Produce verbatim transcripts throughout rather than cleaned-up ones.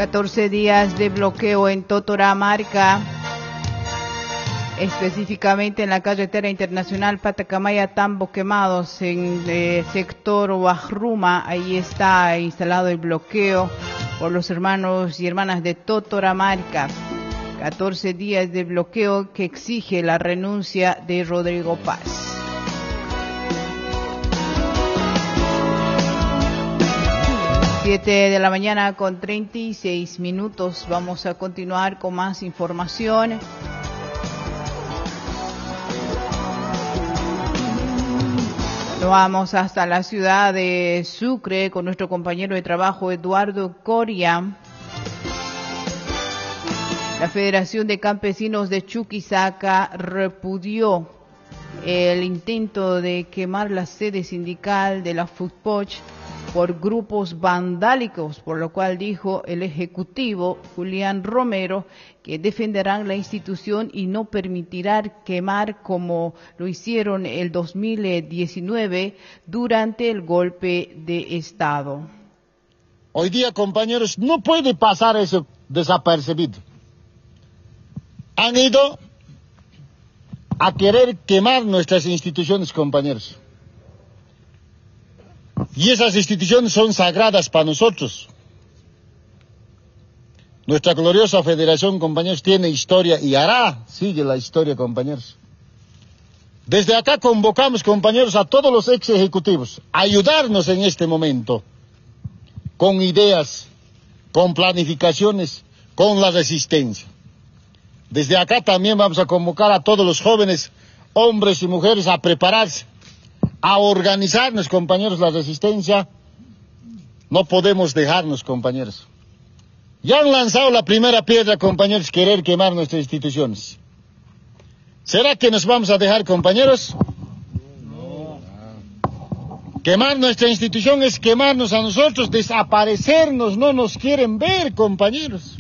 catorce días de bloqueo en Totoramarca, específicamente en la carretera internacional Patacamaya-Tambo quemados en el sector Huajruma. Ahí está instalado el bloqueo por los hermanos y hermanas de Totoramarca. catorce días de bloqueo que exige la renuncia de Rodrigo Paz. siete de la mañana con treinta y seis minutos. Vamos a continuar con más información. Nos vamos hasta la ciudad de Sucre con nuestro compañero de trabajo Eduardo Coria. La Federación de Campesinos de Chuquisaca repudió el intento de quemar la sede sindical de la FUTPOCH por grupos vandálicos, por lo cual dijo el ejecutivo Julián Romero que defenderán la institución y no permitirán quemar como lo hicieron el dos mil diecinueve durante el golpe de Estado. Hoy día, compañeros, no puede pasar eso desapercibido. Han ido a querer quemar nuestras instituciones, compañeros. Y esas instituciones son sagradas para nosotros. Nuestra gloriosa federación, compañeros, tiene historia y hará, sigue la historia, compañeros. Desde acá convocamos, compañeros, a todos los ex ejecutivos a ayudarnos en este momento, con ideas, con planificaciones, con la resistencia. Desde acá también vamos a convocar a todos los jóvenes, hombres y mujeres, a prepararse, a organizarnos, compañeros, la resistencia. No podemos dejarnos, compañeros. Ya han lanzado la primera piedra, compañeros, querer quemar nuestras instituciones. ¿Será que nos vamos a dejar, compañeros? No. Quemar nuestra institución es quemarnos a nosotros, desaparecernos, no nos quieren ver, compañeros.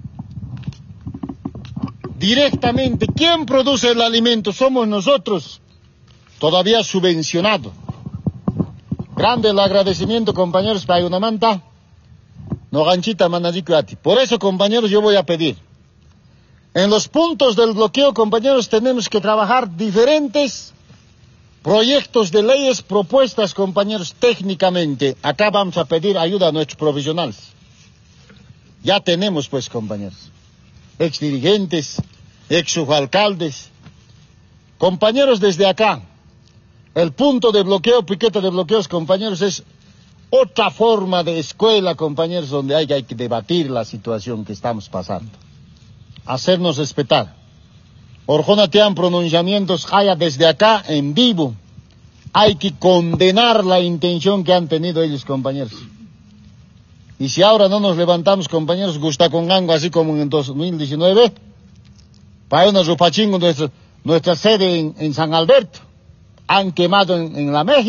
Directamente, ¿quién produce el alimento? Somos nosotros. Todavía subvencionado. Grande el agradecimiento, compañeros, para una manta. No ganchita manadicuati. Por eso, compañeros, yo voy a pedir. En los puntos del bloqueo, compañeros, tenemos que trabajar diferentes proyectos de leyes, propuestas, compañeros, técnicamente. Acá vamos a pedir ayuda a nuestros profesionales. Ya tenemos, pues, compañeros, ex dirigentes, ex subalcaldes, compañeros, desde acá. El punto de bloqueo, piquete de bloqueos, compañeros, es otra forma de escuela, compañeros, donde hay, hay que debatir la situación que estamos pasando. Hacernos respetar. Orjona tean pronunciamientos, haya desde acá, en vivo. Hay que condenar la intención que han tenido ellos, compañeros. Y si ahora no nos levantamos, compañeros, gusta con gango, así como en dos mil diecinueve, para unos rupachingo nuestra, nuestra sede en, en San Alberto. Han quemado en, en la México.